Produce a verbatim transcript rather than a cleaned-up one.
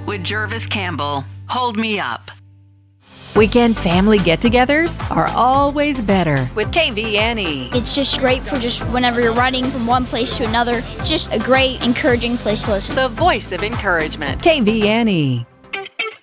with Jervis Campbell. Hold me up. Weekend family get-togethers are always better with K V N E. It's just great for just whenever you're riding from one place to another. It's just a great, encouraging place to listen. The voice of encouragement. K V N E.